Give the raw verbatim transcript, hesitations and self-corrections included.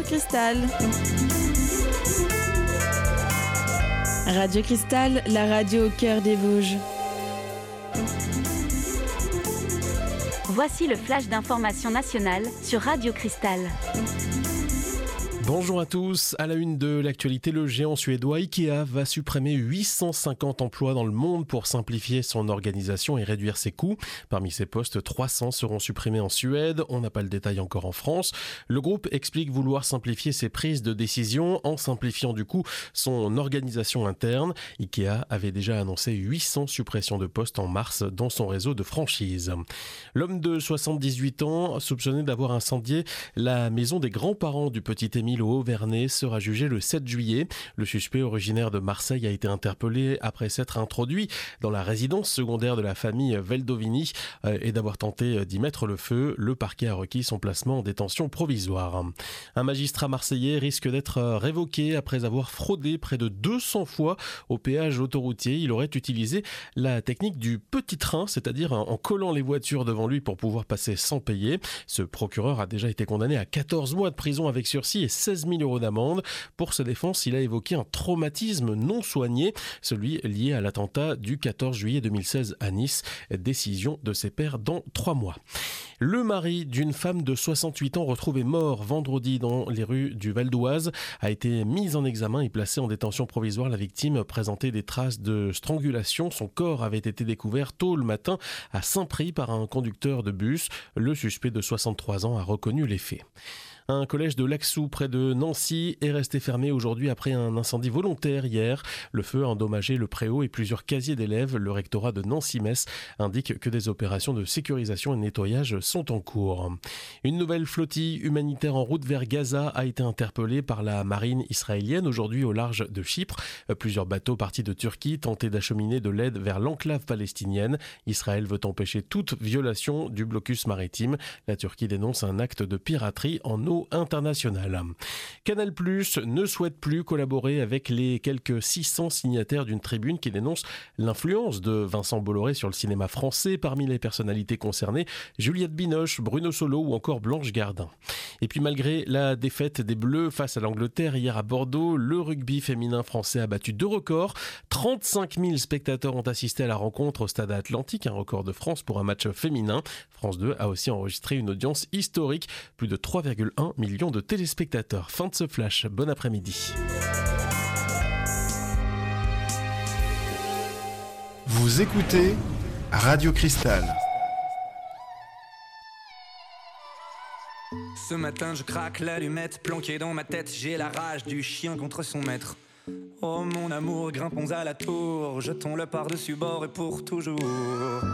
sur Cristal. Radio Cristal, la radio au cœur des Vosges. Voici le flash d'information nationale sur Radio Cristal. Bonjour à tous, à la une de l'actualité, le géant suédois Ikea va supprimer huit cent cinquante emplois dans le monde pour simplifier son organisation et réduire ses coûts. Parmi ces postes, trois cents seront supprimés en Suède, on n'a pas le détail encore en France. Le groupe explique vouloir simplifier ses prises de décision en simplifiant du coup son organisation interne. Ikea avait déjà annoncé huit cents suppressions de postes en mars dans son réseau de franchise. L'homme de soixante-dix-huit ans, soupçonné d'avoir incendié la maison des grands-parents du petit Émile au Haut-Vernay, sera jugé le sept juillet. Le suspect originaire de Marseille a été interpellé après s'être introduit dans la résidence secondaire de la famille Veldovini et d'avoir tenté d'y mettre le feu. Le parquet a requis son placement en détention provisoire. Un magistrat marseillais risque d'être révoqué après avoir fraudé près de deux cents fois au péage autoroutier. Il aurait utilisé la technique du petit train, c'est-à-dire en collant les voitures devant lui pour pouvoir passer sans payer. Ce procureur a déjà été condamné à quatorze mois de prison avec sursis et seize mille euros d'amende. Pour sa défense, il a évoqué un traumatisme non soigné, celui lié à l'attentat du quatorze juillet deux mille seize à Nice. Décision de ses pairs dans trois mois. Le mari d'une femme de soixante-huit ans retrouvée mort vendredi dans les rues du Val d'Oise a été mis en examen et placé en détention provisoire. La victime présentait des traces de strangulation. Son corps avait été découvert tôt le matin à Saint-Prix par un conducteur de bus. Le suspect de soixante-trois ans a reconnu les faits. Un collège de Laxou, près de Nancy, est resté fermé aujourd'hui après un incendie volontaire hier. Le feu a endommagé le préau et plusieurs casiers d'élèves. Le rectorat de Nancy-Metz indique que des opérations de sécurisation et de nettoyage sont en cours. Une nouvelle flottille humanitaire en route vers Gaza a été interpellée par la marine israélienne aujourd'hui au large de Chypre. Plusieurs bateaux partis de Turquie tentaient d'acheminer de l'aide vers l'enclave palestinienne. Israël veut empêcher toute violation du blocus maritime. La Turquie dénonce un acte de piraterie en eau internationale. Canal+ ne souhaite plus collaborer avec les quelques six cents signataires d'une tribune qui dénonce l'influence de Vincent Bolloré sur le cinéma français. Parmi les personnalités concernées, Juliette Binoche, Bruno Solo ou encore Blanche Gardin. Et puis malgré la défaite des Bleus face à l'Angleterre hier à Bordeaux, le rugby féminin français a battu deux records. trente-cinq mille spectateurs ont assisté à la rencontre au Stade Atlantique, un record de France pour un match féminin. France deux a aussi enregistré une audience historique, plus de trois virgule un millions de téléspectateurs. Fin de ce flash, bon après-midi. Vous écoutez Radio Cristal. Ce matin je craque l'allumette, planquée dans ma tête, j'ai la rage du chien contre son maître. Oh mon amour, grimpons à la tour, jetons-le par-dessus bord et pour toujours.